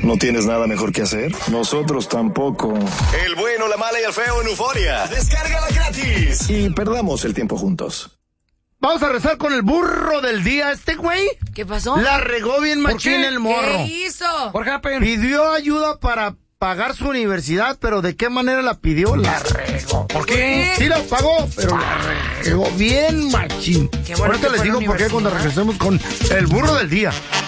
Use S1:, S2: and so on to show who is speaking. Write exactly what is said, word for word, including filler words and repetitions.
S1: ¿No tienes nada mejor que hacer? Nosotros tampoco.
S2: El bueno, la mala y el feo en Euforia. Descárgala gratis.
S1: Y perdamos el tiempo juntos.
S3: Vamos a rezar con el burro del día. Este güey...
S4: ¿Qué pasó?
S3: La regó bien machín el morro.
S4: ¿Qué hizo?
S3: Por ejemplo, pidió ayuda para pagar su universidad, pero ¿de qué manera la pidió? La regó. ¿Por qué? Sí la pagó, pero la regó bien machín.
S4: Qué bueno.
S3: Ahorita les digo por qué cuando regresemos con el burro del día.